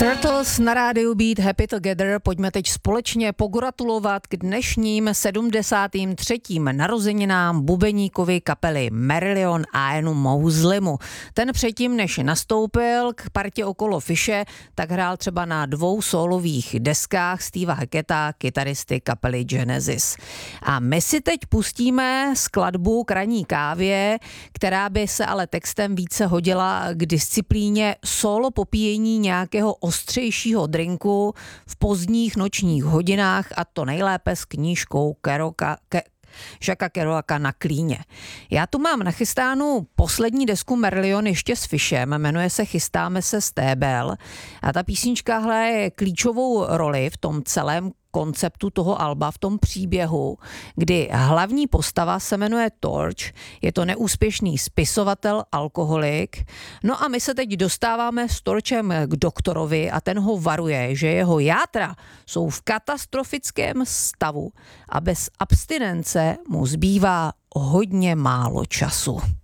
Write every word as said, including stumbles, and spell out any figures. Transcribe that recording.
Turtles na rádiu Beat Happy Together. Pojďme teď společně pogratulovat k dnešním sedmdesátým třetím narozeninám bubeníkovi kapely Marillion Ianu Mosleymu. Ten předtím, než nastoupil k partě okolo Fishe, tak hrál třeba na dvou sólových deskách Steva Hacketta, kytaristy kapely Genesis. A my si teď pustíme skladbu k ranní kávě, která by se ale textem více hodila k disciplíně solo popíjení nějakého ostřejšího drinku v pozdních nočních hodinách, a to nejlépe s knížkou Kerouaka, ke, Jacquesa Kerouaka na klíně. Já tu mám nachystánu poslední desku Marillion ještě s Fishem, jmenuje se Chystáme se stébel, a ta písnička hraje klíčovou roli v tom celém konceptu toho alba, v tom příběhu, kdy hlavní postava se jmenuje Torch, je to neúspěšný spisovatel, alkoholik. No a my se teď dostáváme s Torchem k doktorovi a ten ho varuje, že jeho játra jsou v katastrofickém stavu a bez abstinence mu zbývá hodně málo času.